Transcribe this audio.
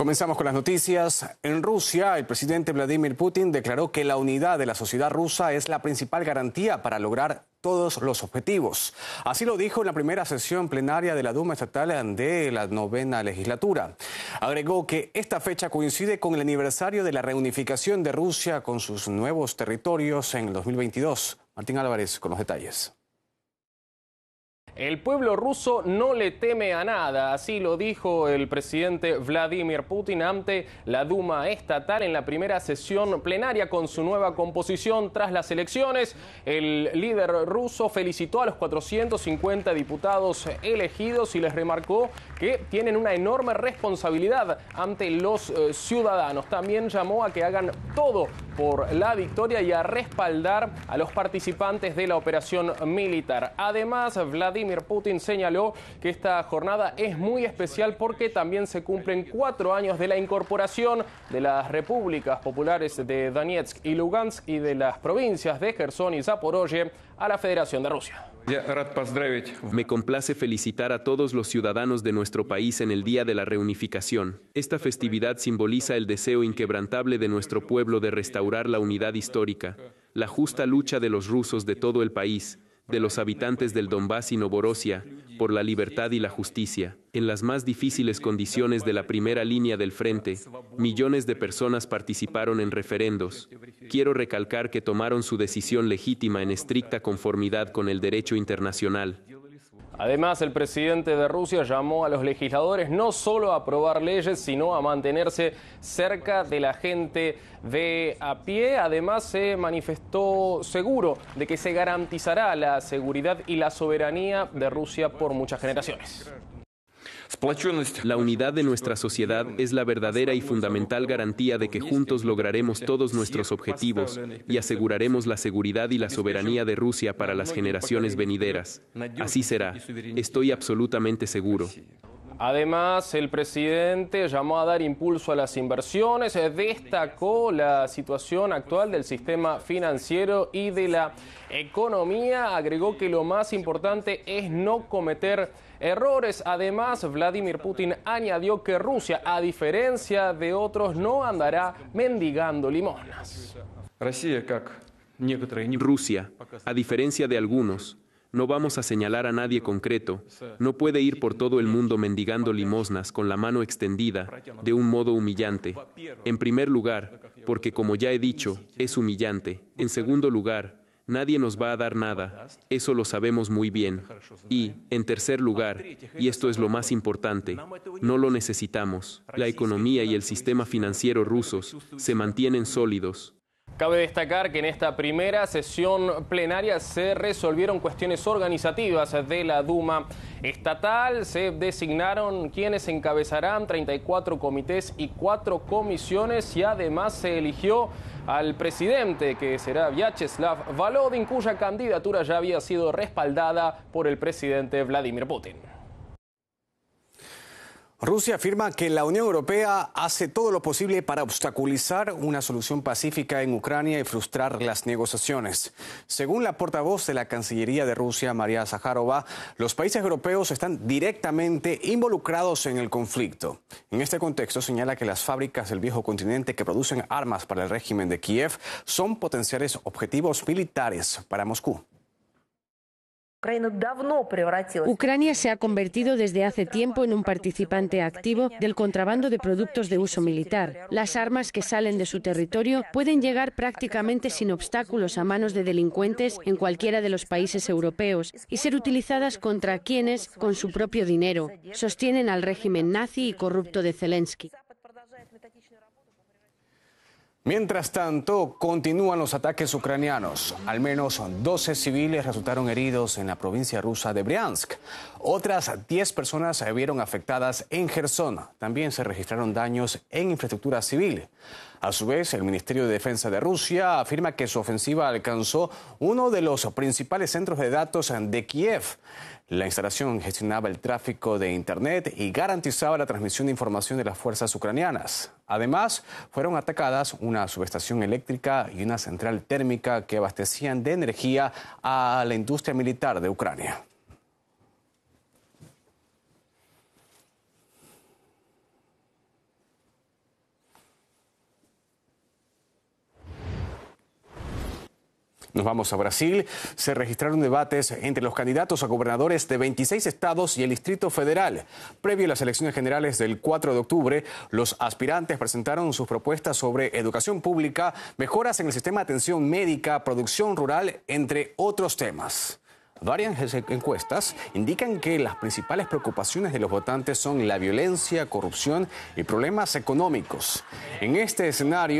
Comenzamos con las noticias. En Rusia, el presidente Vladimir Putin declaró que la unidad de la sociedad rusa es la principal garantía para lograr todos los objetivos. Así lo dijo en la primera sesión plenaria de la Duma Estatal de la 9ª legislatura. Agregó que esta fecha coincide con el aniversario de la reunificación de Rusia con sus nuevos territorios en el 2022. Martín Álvarez con los detalles. El pueblo ruso no le teme a nada, así lo dijo el presidente Vladimir Putin ante la Duma estatal en la primera sesión plenaria con su nueva composición tras las elecciones. El líder ruso felicitó a los 450 diputados elegidos y les remarcó que tienen una enorme responsabilidad ante los ciudadanos. También llamó a que hagan todo por la victoria y a respaldar a los participantes de la operación militar. Además, Vladimir Putin señaló que esta jornada es muy especial porque también se cumplen 4 años de la incorporación de las repúblicas populares de Donetsk y Lugansk y de las provincias de Jersón y Zaporozhye a la Federación de Rusia. Me complace felicitar a todos los ciudadanos de nuestro país en el Día de la Reunificación. Esta festividad simboliza el deseo inquebrantable de nuestro pueblo de restaurar la unidad histórica, la justa lucha de los rusos de todo el país, de los habitantes del Donbass y Novorosia, por la libertad y la justicia. En las más difíciles condiciones de la primera línea del frente, millones de personas participaron en referendos. Quiero recalcar que tomaron su decisión legítima en estricta conformidad con el derecho internacional. Además, el presidente de Rusia llamó a los legisladores no solo a aprobar leyes, sino a mantenerse cerca de la gente de a pie. Además, se manifestó seguro de que se garantizará la seguridad y la soberanía de Rusia por muchas generaciones. La unidad de nuestra sociedad es la verdadera y fundamental garantía de que juntos lograremos todos nuestros objetivos y aseguraremos la seguridad y la soberanía de Rusia para las generaciones venideras. Así será. Estoy absolutamente seguro. Además, el presidente llamó a dar impulso a las inversiones, destacó la situación actual del sistema financiero y de la economía, agregó que lo más importante es no cometer errores. Además, Vladimir Putin añadió que Rusia, a diferencia de otros, no andará mendigando limosnas. Rusia, a diferencia de algunos, no vamos a señalar a nadie concreto, no puede ir por todo el mundo mendigando limosnas con la mano extendida, de un modo humillante. En primer lugar, porque como ya he dicho, es humillante. En segundo lugar, nadie nos va a dar nada, eso lo sabemos muy bien. Y, en tercer lugar, y esto es lo más importante, no lo necesitamos. La economía y el sistema financiero rusos se mantienen sólidos. Cabe destacar que en esta primera sesión plenaria se resolvieron cuestiones organizativas de la Duma estatal. Se designaron quienes encabezarán 34 comités y 4 comisiones y además se eligió al presidente, que será Vyacheslav Volodin, cuya candidatura ya había sido respaldada por el presidente Vladimir Putin. Rusia afirma que la Unión Europea hace todo lo posible para obstaculizar una solución pacífica en Ucrania y frustrar las negociaciones. Según la portavoz de la Cancillería de Rusia, María Zakharova, los países europeos están directamente involucrados en el conflicto. En este contexto señala que las fábricas del viejo continente que producen armas para el régimen de Kiev son potenciales objetivos militares para Moscú. Ucrania se ha convertido desde hace tiempo en un participante activo del contrabando de productos de uso militar. Las armas que salen de su territorio pueden llegar prácticamente sin obstáculos a manos de delincuentes en cualquiera de los países europeos y ser utilizadas contra quienes, con su propio dinero, sostienen al régimen nazi y corrupto de Zelensky. Mientras tanto, continúan los ataques ucranianos. Al menos 12 civiles resultaron heridos en la provincia rusa de Briansk. Otras 10 personas se vieron afectadas en Jersón. También se registraron daños en infraestructura civil. A su vez, el Ministerio de Defensa de Rusia afirma que su ofensiva alcanzó uno de los principales centros de datos de Kiev. La instalación gestionaba el tráfico de Internet y garantizaba la transmisión de información de las fuerzas ucranianas. Además, fueron atacadas una subestación eléctrica y una central térmica que abastecían de energía a la industria militar de Ucrania. Nos vamos a Brasil. Se registraron debates entre los candidatos a gobernadores de 26 estados y el Distrito Federal. Previo a las elecciones generales del 4 de octubre, los aspirantes presentaron sus propuestas sobre educación pública, mejoras en el sistema de atención médica, producción rural, entre otros temas. Varias encuestas indican que las principales preocupaciones de los votantes son la violencia, corrupción y problemas económicos. En este escenario,